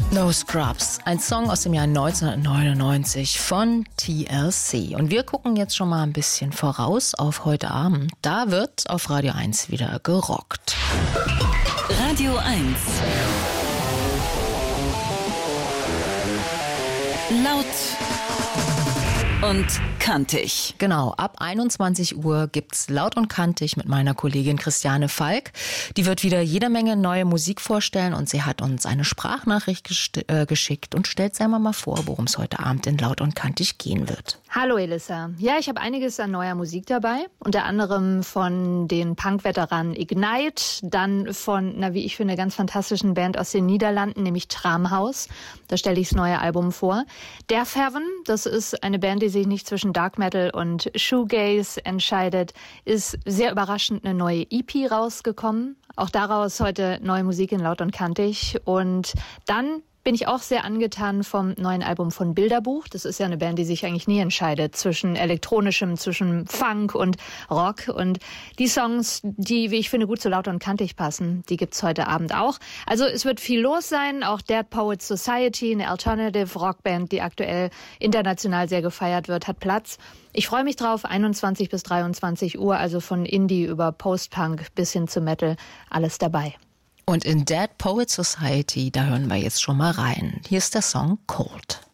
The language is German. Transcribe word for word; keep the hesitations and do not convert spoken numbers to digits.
No Scrubs, ein Song aus dem Jahr neunzehnhundertneunundneunzig von T L C. Und wir gucken jetzt schon mal ein bisschen voraus auf heute Abend. Da wird auf Radio eins wieder gerockt. Radio eins. Laut und kantig. Genau, ab einundzwanzig Uhr gibt's Laut und kantig mit meiner Kollegin Christiane Falk. Die wird wieder jede Menge neue Musik vorstellen und sie hat uns eine Sprachnachricht gest- äh, geschickt und stellt selber mal vor, worum es heute Abend in Laut und kantig gehen wird. Hallo Elissa. Ja, ich habe einiges an neuer Musik dabei. Unter anderem von den Punk-Veteranen Ignite, dann von einer, wie ich finde, ganz fantastischen Band aus den Niederlanden, nämlich Tramhaus. Da stelle ich das neue Album vor. Der Ferven, das ist eine Band, die sich nicht zwischen Dark Metal und Shoegaze entscheidet, ist sehr überraschend eine neue E P rausgekommen. Auch daraus heute neue Musik in Laut und kantig. Und dann bin ich auch sehr angetan vom neuen Album von Bilderbuch. Das ist ja eine Band, die sich eigentlich nie entscheidet zwischen elektronischem, zwischen Funk und Rock. Und die Songs, die, wie ich finde, gut zu Laut und kantig passen, die gibt's heute Abend auch. Also es wird viel los sein. Auch Dead Poets Society, eine Alternative Rockband, die aktuell international sehr gefeiert wird, hat Platz. Ich freue mich drauf, einundzwanzig bis dreiundzwanzig Uhr, also von Indie über Post-Punk bis hin zu Metal, alles dabei. Und in Dead Poets Society, da hören wir jetzt schon mal rein. Hier ist der Song Cold.